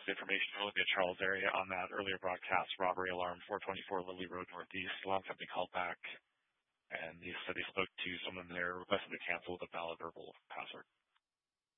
information for the Charles area on that earlier broadcast. Robbery alarm 424 Lily Road Northeast. Alarm company called back, and they said they spoke to someone there, requested to cancel with a valid verbal password.